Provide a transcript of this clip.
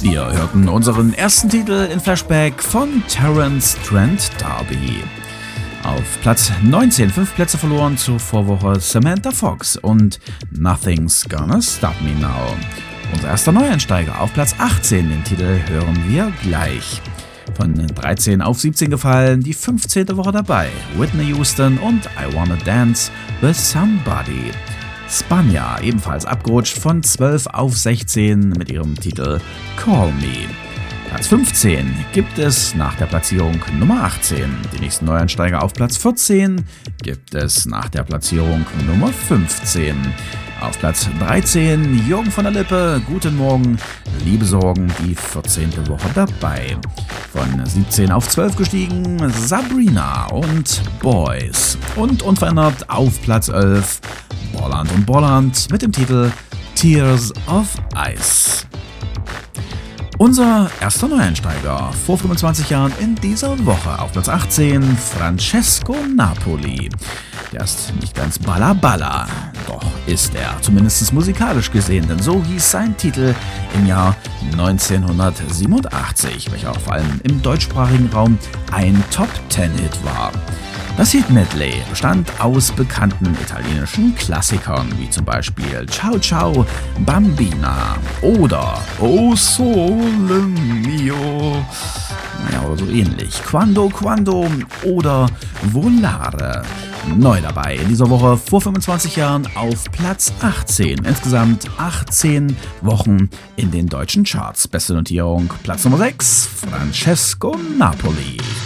Wir hörten unseren ersten Titel in Flashback von Terence Trent D'Arby. Auf Platz 19 5 Plätze verloren zur Vorwoche Samantha Fox und Nothing's Gonna Stop Me Now. Unser erster Neueinsteiger auf Platz 18, den Titel hören wir gleich. Von 13 auf 17 gefallen, die 15. Woche dabei, Whitney Houston und I Wanna Dance with Somebody. Spanja ebenfalls abgerutscht von 12 auf 16 mit ihrem Titel Call Me. Platz 15 gibt es nach der Platzierung Nummer 18. Die nächsten Neueinsteiger auf Platz 14 gibt es nach der Platzierung Nummer 15. Auf Platz 13 Jürgen von der Lippe, Guten Morgen, Liebe Sorgen, die 14. Woche dabei. Von 17 auf 12 gestiegen, Sabrina und Boys. Und unverändert auf Platz 11 Bolland und Bolland mit dem Titel Tears of Ice. Unser erster Neueinsteiger vor 25 Jahren in dieser Woche auf Platz 18, Francesco Napoli. Der ist nicht ganz Balla Balla, doch ist er, zumindest musikalisch gesehen, denn so hieß sein Titel im Jahr 1987, welcher vor allem im deutschsprachigen Raum ein Top-10-Hit war. Das Hit-Medley bestand aus bekannten italienischen Klassikern, wie zum Beispiel Ciao Ciao Bambina oder O Sole Mio, oder so ähnlich, Quando Quando oder Volare. Neu dabei in dieser Woche vor 25 Jahren auf Platz 18. Insgesamt 18 Wochen in den deutschen Charts. Beste Notierung Platz Nummer 6, Francesco Napoli.